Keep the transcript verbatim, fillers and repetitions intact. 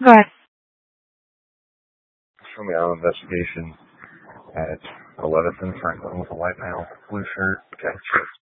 Go ahead. Show me on investigation at eleventh and Franklin with a white male, blue shirt, got a